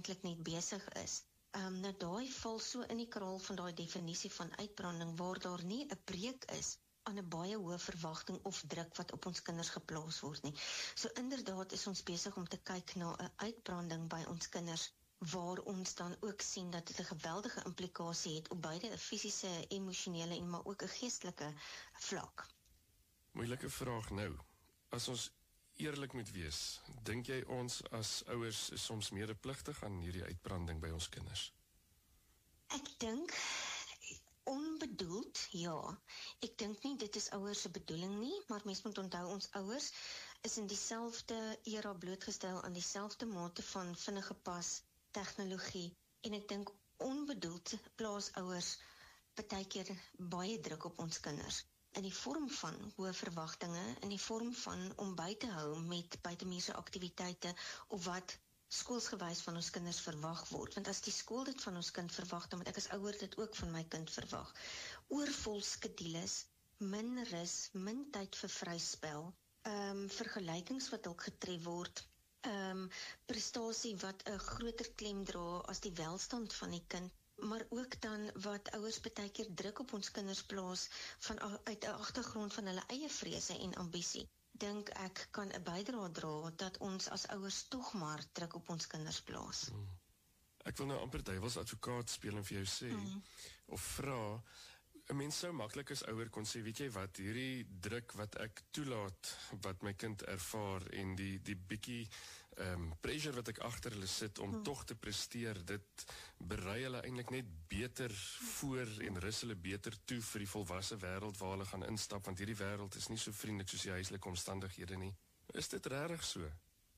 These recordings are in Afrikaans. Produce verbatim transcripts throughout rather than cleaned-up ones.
eintlik net besig is. Um, nou daai val so in die kraal van daai definisie van uitbranding, waar daar nie 'n breek is aan 'n baie hoë verwagting of druk wat op ons kinders geplaas word nie. So inderdaad is ons besig om te kyk na 'n uitbranding by ons kinders, waar ons dan ook sien dat dit 'n geweldige implikasie het op beide 'n fisiese, emosionele en maar ook 'n geestelike vlak. Moeilike vraag nou. As ons eerlik moet wees, dink jy ons as ouers is soms medepligtig aan hierdie uitbranding by ons kinders? Ek dink onbedoeld, ja. Ek dink nie dit is ouers se bedoeling nie, maar mens moet onthou ons ouers is in dieselfde era blootgestel aan dieselfde mate van vinnige pas tegnologie, en ek dink onbedoeld plaas ouers partykeer baie druk op ons kinders, in die vorm van hoë verwagtinge, in die vorm van om by te hou met buitemuurse aktiwiteite, of wat skoolsgewys van ons kinders verwag word, want as die skool dit van ons kind verwag, dan moet ek as ouer dit ook van my kind verwag. Oorvol skedules, min rus, min tyd vir vryspel, um, vergelykings wat ook getref word, um, prestasie wat 'n groter klem dra as die welstand van die kind, maar ook dan wat ouers baie keer druk op ons kinders plaas van uit 'n agtergrond van hulle eie vrese en ambisie. Dink ek kan 'n bydrae dra dat ons as ouers tog maar druk op ons kinders plaas. Hmm. Ek wil nou amper duiwels advokaat speel en vir jou sê, hmm. of vra, 'n mens sou maklik as ouer kon sê, weet jy wat, hierdie druk wat ek toelaat, wat my kind ervaar, en die, die bietjie um, pressure wat ek agter hulle sit, om hmm. tog te presteer, dit berei hulle eintlik net beter voor, en rus hulle beter toe vir die volwasse wêreld waar hulle gaan instap, want hierdie wêreld is nie so vriendelik soos die huislike omstandighede nie. Is dit regtig so?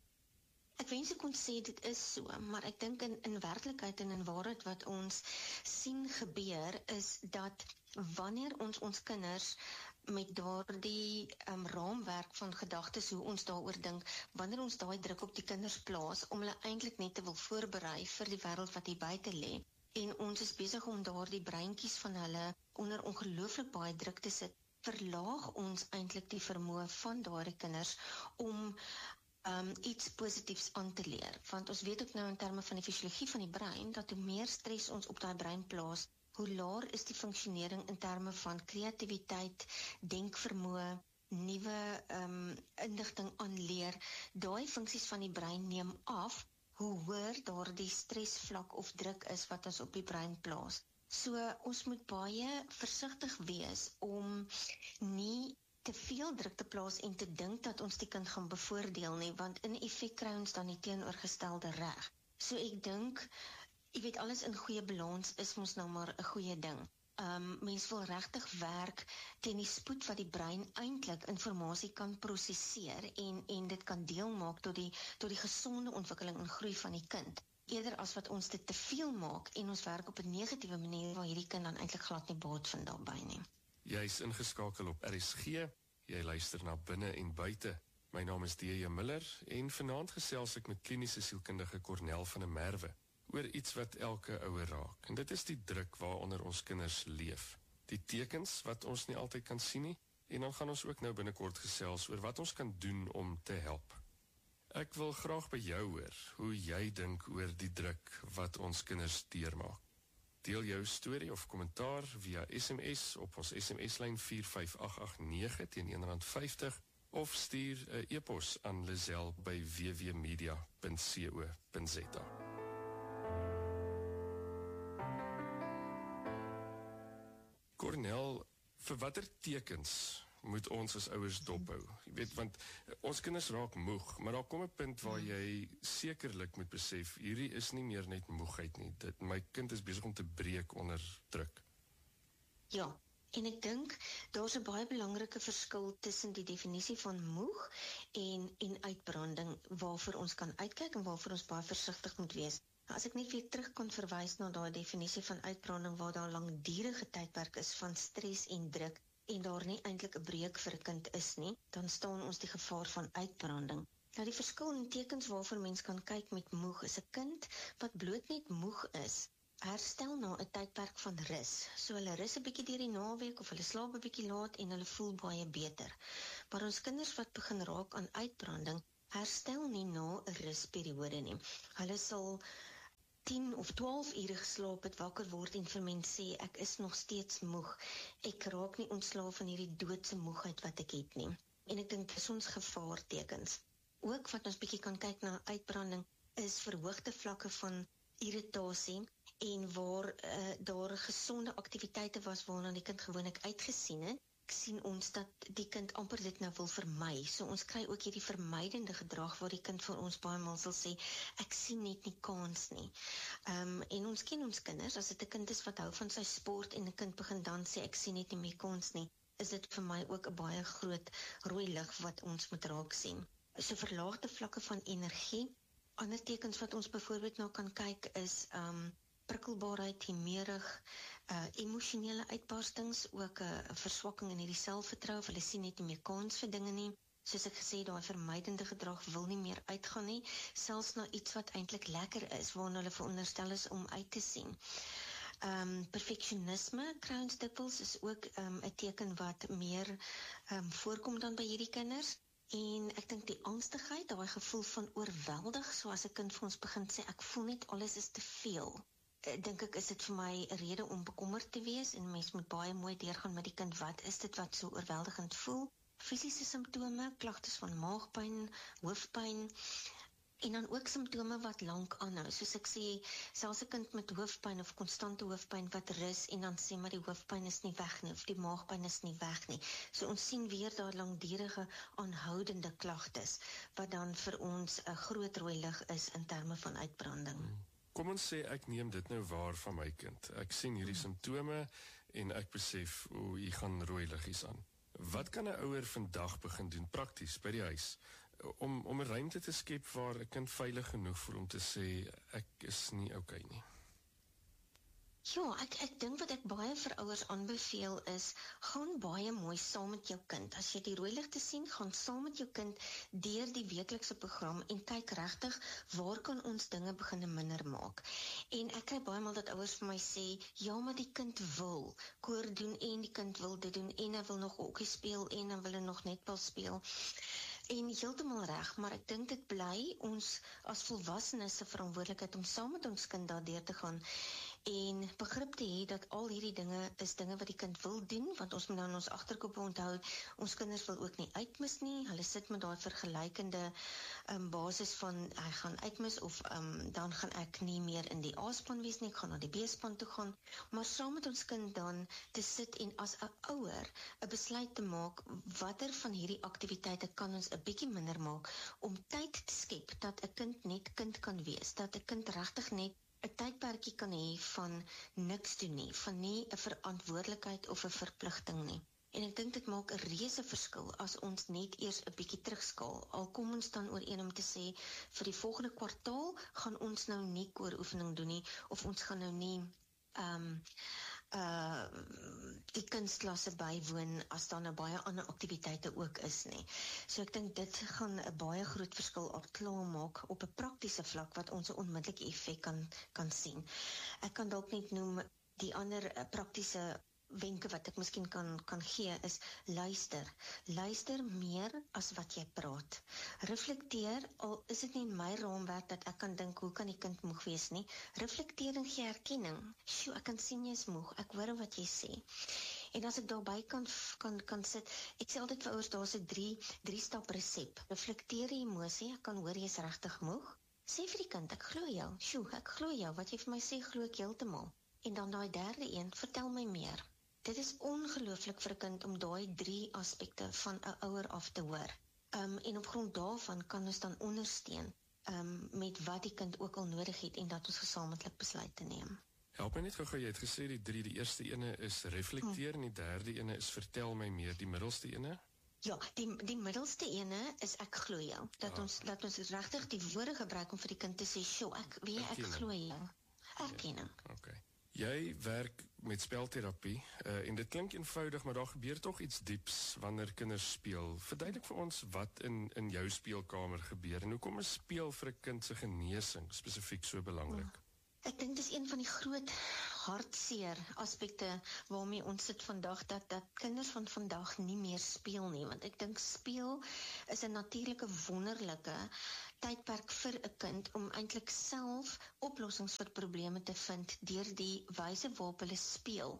Ek wens ek kon sê dit is so, maar ek dink in, in werklikheid en in waarheid wat ons sien gebeur, is dat wanneer ons ons kinders met daardie um, raamwerk van gedagtes, hoe ons daaroor dink, wanneer ons daai druk op die kinders plaas, om hulle eintlik net te wil voorberei vir die wêreld wat hier buite lê, en ons is besig om daardie breintjies van hulle onder ongelooflik baie druk te sit, verlaag ons eintlik die vermoë van daardie kinders om Um, iets positiefs aan te leer, want ons weet ook nou in terme van die fisiologie van die brein, dat hoe meer stres ons op daai brein plaas, hoe laer is die funksionering in terme van kreatiwiteit, denkvermoë, nuwe um, inligting aanleer, daai funksies van die brein neem af, hoe hoër daardie stresvlak of druk is wat ons op die brein plaas. So ons moet baie versigtig wees om nie te veel druk te plaas en te dink dat ons die kind gaan bevoordeel nie, want in effek kry ons dan die teenoorgestelde reg. So ek dink, jy weet, alles in goeie balans is mos nou maar 'n goeie ding. Um, mens wil regtig werk teen die spoed wat die brein eintlik inligting kan prosesseer en, en dit kan deel maak tot die, tot die gesonde ontwikkeling en groei van die kind. Eerder as wat ons dit te veel maak en ons werk op 'n negatiewe manier waar hierdie kind dan eintlik glad nie baat vind daarbey nie. Jy is ingeskakel op R S G, jy luister na Binne en Buite. My naam is D J Miller en vanaand gesels ek met kliniese sielkundige Cornel van der Merwe oor iets wat elke ouer raak. En dit is die druk waaronder ons kinders leef. Die tekens wat ons nie altyd kan sien nie, en dan gaan ons ook nou binnekort gesels oor wat ons kan doen om te help. Ek wil graag by jou hoor hoe jy dink oor die druk wat ons kinders deurmaak. Deel jou storie of kommentaar via S M S op ons S M S-lyn vier vyf agt agt nege teen een rand vyftig of stuur 'n e-pos aan Lisel by w w media punt co punt z a. Cornel, vir watter tekens moet ons as ouers dophou? Jy weet, want ons kinders raak moeg, maar daar kom 'n punt waar jy sekerlik moet besef, hierdie is nie meer net moegheid nie. Dit, my kind is besig om te breek onder druk. Ja, en ek dink daar's 'n baie belangrike verskil tussen die definisie van moeg en en uitbranding waarvoor ons kan uitkyk en waarvoor ons baie versigtig moet wees. As ek net weer terug kon verwys na daai definisie van uitbranding waar daar langdurige tydperk is van stres en druk en daar nie eintlik 'n breek vir 'n kind is nie, dan staan ons die gevaar van uitbranding. Nou die verskil in tekens waarvoor mens kan kyk met moeg is 'n kind wat bloot net moeg is, herstel na 'n tydperk van rus. So hulle rus 'n bietjie deur die naweek of hulle slaap 'n bietjie laat en hulle voel baie beter. Maar ons kinders wat begin raak aan uitbranding, herstel nie na 'n rusperiode nie. Hulle sal tien of twaalf ure geslaap het, wakker word en vir mens sê, ek is nog steeds moeg. Ek raak nie ontslaaf van hierdie doodse moegheid wat ek het nie. En ek dink, dis ons gevaartekens. Ook wat ons bietjie kan kyk na uitbranding, is verhoogde vlakke van irritasie, en waar uh, daar gesonde aktiwiteite was waarna die kind gewoonlik uitgesien het, sien ons dat die kind amper dit nou wil vermy. So ons kry ook hierdie vermydende gedrag waar die kind vir ons baie maal sal sê, ek sien net nie kans nie. Um, en ons ken ons kinders, as dit 'n kind is wat hou van sy sport en 'n kind begin dan sê, ek sien net nie meer kans nie, is dit vir my ook 'n baie groot rooi lig wat ons moet raak sien. So verlaagde vlakke van energie. Ander tekens wat ons byvoorbeeld nou kan kyk is um, prikkelbaarheid, humeurig, uh, emosionele uitbarstings, ook 'n uh, verswakking in hierdie selfvertroue, hulle sien net nie meer kans vir dinge nie. Soos ek gesê, daai vermydende gedrag wil nie meer uitgaan nie, selfs na iets wat eintlik lekker is, waarna hulle veronderstel is om uit te sien. Um, perfeksionisme, kry ons dikwels, is ook 'n um, teken wat meer um, voorkom dan by hierdie kinders. En ek dink die angstigheid, daai gevoel van oorweldig, so as 'n kind vir ons begin sê, ek voel net alles is te veel. Dink ek, is dit vir my 'n rede om bekommerd te wees, en mens moet baie mooi deurgaan met die kind, wat is dit wat so oorweldigend voel? Fisiese simptome, klagtes van maagpyn, hoofpyn, en dan ook simptome wat lank aanhou. Soos ek sê, selfs 'n kind met hoofpyn of konstante hoofpyn wat rus en dan sê maar die hoofpyn is nie weg nie of die maagpyn is nie weg nie. So ons sien weer daar langdurige aanhoudende klagtes wat dan vir ons 'n groot rooi lig is in terme van uitbranding. Hmm. Kom ons sê ek neem dit nou waar van my kind. Ek sien hierdie hmm. simptome en ek besef o, hier gaan rooi liggies aan. Wat kan 'n ouer vandag begin doen prakties by die huis? Om, om 'n ruimte te skep waar 'n kind veilig genoeg voel om te sê, ek is nie oukei nie. Ja, ek, ek dink wat ek baie vir ouers aanbeveel is, gaan baie mooi saam met jou kind. As jy die rooi ligte sien, gaan saam met jou kind deur die weeklikse program en kyk regtig, waar kan ons dinge begin minder maak? En ek kry baie maal dat ouers vir my sê, ja, maar die kind wil koor doen en die kind wil dit doen en hy wil nog hokkie speel en hy wil hy nog netbal speel. En heeltemal reg, maar ek dink dit bly ons as volwassenes se verantwoordelikheid om saam met ons kind daardeur te gaan en begrip te hê dat al hierdie dinge is dinge wat die kind wil doen, want ons moet nou in ons agterkop onthou, ons kinders wil ook nie uitmis nie, hulle sit met daai vergelykende um, basis van, hy gaan uitmis of um, dan gaan ek nie meer in die A-span wees nie, ek gaan na die B-span toe gaan, maar saam met ons kind dan te sit en as 'n ouer 'n besluit te maak, watter van hierdie aktiwiteite kan ons 'n bietjie minder maak, om tyd te skep, dat 'n kind net kind kan wees, dat 'n kind regtig net 'n tydperkie kan hê van niks doen nie, van nie 'n verantwoordelikheid of 'n verpligting nie. En ek dink dit maak 'n reuse verskil as ons net eers 'n bietjie terugskaal. Al kom ons dan ooreen om te sê, vir die volgende kwartaal gaan ons nou nie kooroefening doen nie, of ons gaan nou nie um, uh, die kunstklasse bywoon as daar nou baie ander aktiwiteite ook is nie. So ek dink dit gaan 'n baie groot verskil op klaar maak op 'n praktiese vlak wat ons 'n onmiddellike effek kan kan sien. Ek kan dalk net noem die ander uh, praktiese wenke wat ek miskien kan kan gee is luister. Luister meer as wat jy praat. Reflekteer, al is dit nie my raamwerk dat ek kan dink hoe kan die kind moeg wees nie. Reflekteer en gee erkenning. Sjoe, ek kan sien jy is moeg. Ek hoor wat jy sê. En as ek daarby kan kan kan sit, ek sê altyd vir ouers, daar's 'n drie drie stap resep. Reflekteer die emosie, ek kan hoor jy's regtig moeg. Sê vir die kind, ek glo jou. Sjoe, ek glo jou. Wat jy vir my sê, glo ek heeltemal. En dan daai derde een, vertel my meer. Dit is ongelooflik vir 'n kind om daai drie aspekte van 'n ouer af te hoor. Um, en op grond daarvan kan ons dan ondersteun um, met wat die kind ook al nodig het en dat ons gesamentlik besluit te neem. Help my net gou-gou, jy het gesê die drie, die eerste ene is reflekteer hm. en die derde ene is vertel my meer, die middelste ene? Ja, die, die middelste ene is ek glo jou. Dat ah. ons, dat ons regtig die woorde gebruik om vir die kind te sê, sjoe, ek weet ek glo jou. Erkenning. Ja, okay. Jy werk met spelterapie uh, en dit klink eenvoudig, maar daar gebeur tog iets dieps wanneer kinders speel. Verduidelik vir ons wat in, in jou speelkamer gebeur en hoekom is speel vir 'n kind se genesing spesifiek so belangrik? Ja. Ek dink dis een van die groot hartseer aspekte waarmee ons sit vandag, dat, dat kinders van vandag nie meer speel nie, want ek dink speel is 'n natuurlike wonderlike tydperk vir 'n kind om eintlik self oplossings vir probleme te vind deur die wyse waarop hulle speel.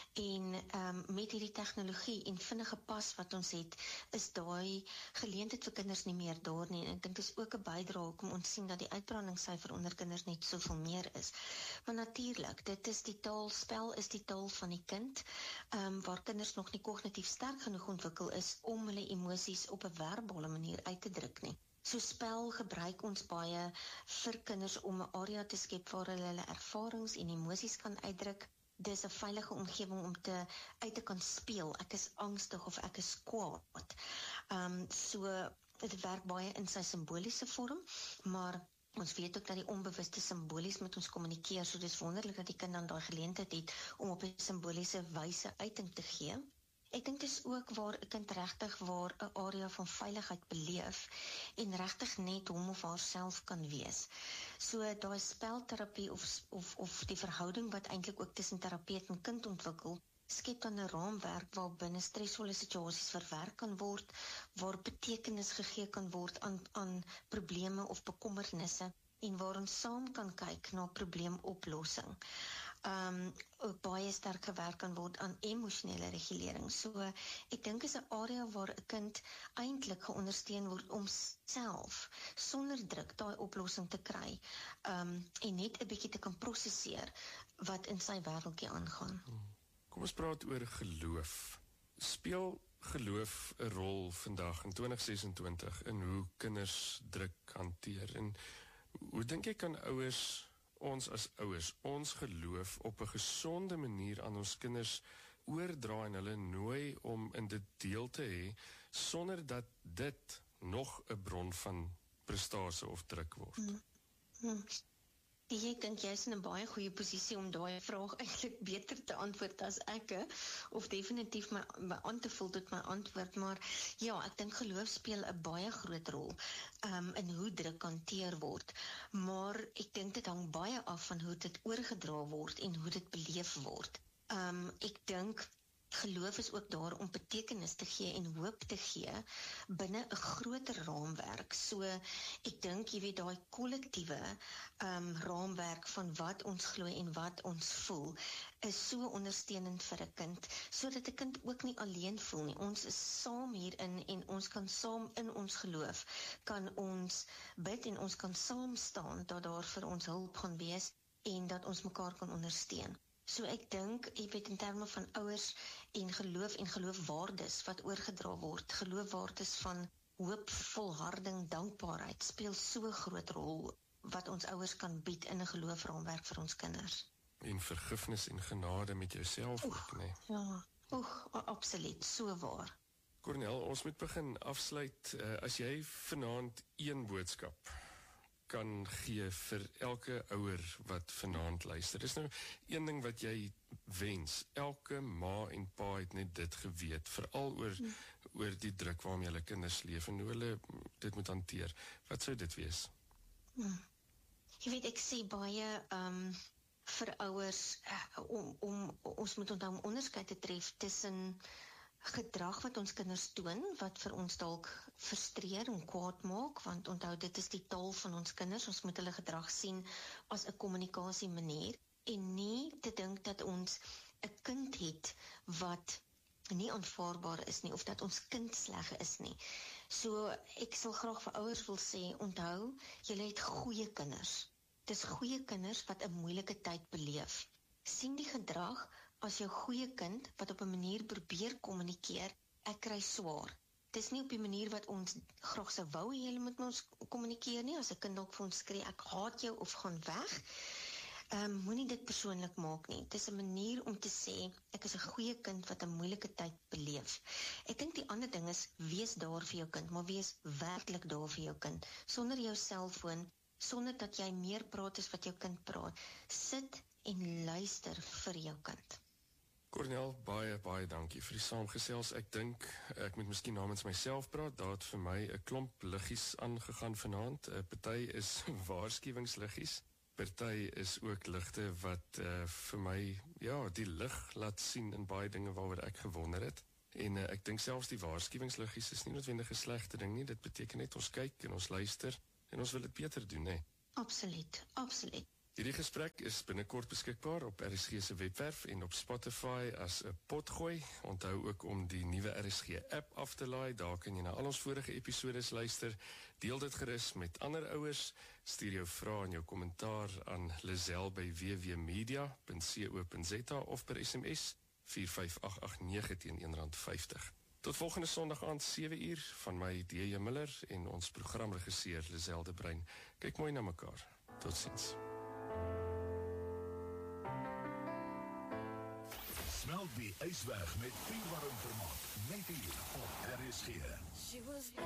En um, met hierdie tegnologie en vinnige pas wat ons het, is daai geleentheid vir kinders nie meer daar nie. En ek dink dit is ook 'n bydrae hoekom ons sien dat die uitbrandingssyfer onder kinders net soveel meer is. Maar natuurlik, dit is die taal, spel is die taal van die kind, um, waar kinders nog nie kognitief sterk genoeg ontwikkel is om hulle emosies op 'n verbale manier uit te druk nie. So spel gebruik ons baie vir kinders om 'n area te skep waar hulle hulle ervarings en emosies kan uitdruk. Dis 'n veilige omgewing om te uit te kan speel. Ek is angstig of ek is kwaad. Um, so dit werk baie in sy simboliese vorm, maar ons weet ook dat die onbewuste simbolies met ons kommunikeer, so dis wonderlik dat die kind dan daai geleentheid het om op 'n simboliese wyse uiting te gee. Ek dink dit is ook waar 'n kind regtig waar 'n area van veiligheid beleef en regtig net hom of haarself kan wees. So daai spelterapie of of of die verhouding wat eintlik ook tussen terapeut en kind ontwikkel, skep dan 'n raamwerk waar binne stresvolle situasies verwerk kan word, waar betekenis gegee kan word aan aan probleme of bekommernisse en waar ons saam kan kyk na probleemoplossing. Um, ook baie sterk gewerk kan word aan emosionele regulering. So, ek dink is 'n area waar 'n kind eintlik geondersteun word om self, sonder druk, daai oplossing te kry, um, en net 'n bietjie te kan prosesseer wat in sy wêreldjie aangaan. Kom ons praat oor geloof. Speel geloof 'n rol vandag in twintig sesentwintig in hoe kinders druk hanteer? En hoe dink jy kan ouers, ons as ouers, ons geloof op 'n gesonde manier aan ons kinders oordra en hulle nooi om in dit deel te hê, sonder dat dit nog 'n bron van prestasie of druk word? Hmm. Hmm. Ek dink jy is in 'n baie goeie posisie om daai vraag eintlik beter te antwoord as ek, of definitief my, my aan te vul tot my antwoord, maar ja, ek dink geloof speel 'n baie groot rol um, in hoe druk hanteer word, maar ek dink dit hang baie af van hoe dit oorgedra word en hoe dit beleef word. Um, ek dink geloof is ook daar om betekenis te gee en hoop te gee binne 'n groter raamwerk. So ek dink jy weet daai kollektiewe um, raamwerk van wat ons glo en wat ons voel is so ondersteunend vir 'n kind, sodat 'n kind ook nie alleen voel nie. Ons is saam hierin en ons kan saam in ons geloof kan ons bid en ons kan saam staan dat daar vir ons hulp gaan wees en dat ons mekaar kan ondersteun. So ek dink, jy weet, in terme van ouers en geloof en geloofwaardes wat oorgedra word, geloofwaardes van hoop, volharding, dankbaarheid, speel so 'n groot rol wat ons ouers kan bied in 'n geloofraamwerk vir ons kinders. En vergifnis en genade met jouself Oeg, ook, nee. Ja, oeg, absoluut, so waar. Cornel, ons moet begin afsluit. Uh, as jy vanaand een boodskap kan gee vir elke ouer wat vanaand luister. Dis nou een ding wat jy wens. Elke ma en pa het net dit geweet, veral oor, hmm. oor die druk waarmee hulle kinders leef en hoe hulle dit moet hanteer. Wat sou dit wees? Hmm. Jy weet, ek sê baie um, vir ouers, uh, om, om, ons moet onthou om onderskeid te tref tussen gedrag wat ons kinders toon, wat vir ons dalk frustreer en kwaad maak, want onthou dit is die taal van ons kinders, ons moet hulle gedrag sien as 'n kommunikasie manier, en nie te dink dat ons 'n kind het wat nie aanvaarbaar is nie, of dat ons kind sleg is nie. So ek sal graag vir ouers wil sê, onthou, julle het goeie kinders. Dis goeie kinders wat 'n moeilike tyd beleef. Sien die gedrag as jou goeie kind wat op 'n manier probeer kommunikeer, ek kry swaar. Dis nie op die manier wat ons graag sou wou hê hulle moet ons kommunikeer nie, as 'n kind dalk vir ons skree, ek haat jou of gaan weg. Um, moenie dit persoonlik maak nie. Dit is 'n manier om te sê, ek is 'n goeie kind wat 'n moeilike tyd beleef. Ek dink die ander ding is, wees daar vir jou kind, maar wees werklik daar vir jou kind, sonder jou selfoon, sonder dat jy meer praat as wat jou kind praat. Sit en luister vir jou kind. Cornel, baie, baie dankie vir die saamgesels. Ek dink, ek moet miskien namens myself praat, daar het vir my 'n klomp liggies aangegaan vanaand. 'n Party is waarskuwingsliggies. Party is ook ligte wat uh, vir my, ja, die lig laat sien in baie dinge waaroor ek gewonder het. En uh, ek dink selfs die waarskuwingsliggies is nie noodwendig 'n slegte ding nie. Dit beteken net ons kyk en ons luister en ons wil dit beter doen, hè. Absoluut, absoluut. Hierdie gesprek is binnekort beskikbaar op R S G se webwerf en op Spotify as 'n potgooi. Onthou ook om die nuwe R S G app af te laai. Daar kan jy na al ons vorige episodes luister. Deel dit gerus met ander ouers. Stuur jou vrae en jou kommentaar aan Lizelle by w w media punt co punt z a of per S M S vier vyf agt agt nege teen een rand vyftig. Tot volgende Sondag aand sewe uur van my D J Miller en ons programregisseur Lizelle de Bruin. Kyk mooi na mekaar. Totsiens. Smelt die ys weg met vuurwarm vermaak. Net hier op R S G.